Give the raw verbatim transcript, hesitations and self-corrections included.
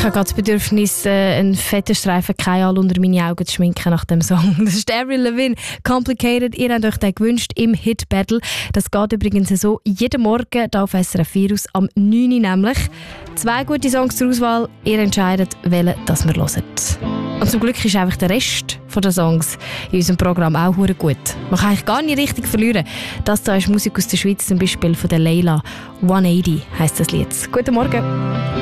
habe gerade das Bedürfnis, äh, einen fetten Streifen Kajal unter meine Augen zu schminken nach dem Song. Das ist Avril Lavigne, Complicated. Ihr habt euch den gewünscht im Hit Battle. Das geht übrigens so jeden Morgen hier auf S R F vier aus, am neun Uhr nämlich. Zwei gute Songs zur Auswahl. Ihr entscheidet, welchen das wir hören. Und zum Glück ist einfach der Rest der Songs in unserem Programm auch gut. Man kann eigentlich gar nicht richtig verlieren. Das hier ist Musik aus der Schweiz, zum Beispiel von der Leila. hundertachtzig heisst das Lied. Guten Morgen.